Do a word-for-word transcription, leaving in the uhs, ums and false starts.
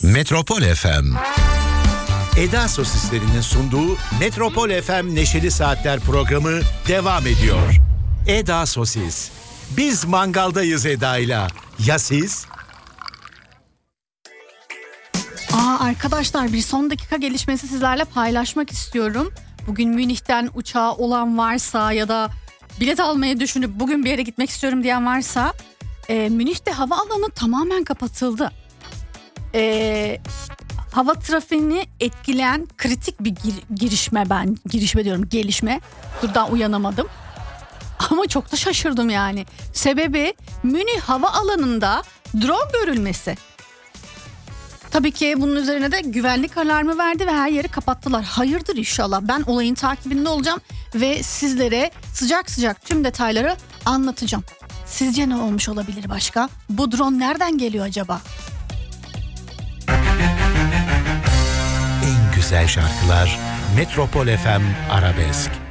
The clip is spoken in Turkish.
Metropol F M. Eda Sosislerinin sunduğu Metropol F M Neşeli Saatler programı devam ediyor. Eda Sosis. Biz mangaldayız Eda'yla. Ya siz? Aa, arkadaşlar, bir son dakika gelişmesi sizlerle paylaşmak istiyorum. Bugün Münih'ten uçağı olan varsa ya da bilet almayı düşünüp bugün bir yere gitmek istiyorum diyen varsa, e, Münih'te havaalanı tamamen kapatıldı. E, hava trafiğini etkileyen kritik bir gir- girişme ben girişme diyorum gelişme. Dur, daha uyanamadım. Ama çok da şaşırdım yani. Sebebi Münih havaalanında drone görülmesi. Tabii ki bunun üzerine de güvenlik alarmı verdi ve her yeri kapattılar. Hayırdır inşallah. Ben olayın takibinde olacağım ve sizlere sıcak sıcak tüm detayları anlatacağım. Sizce ne olmuş olabilir başka? Bu drone nereden geliyor acaba? En güzel şarkılar Metropol F M Arabesk.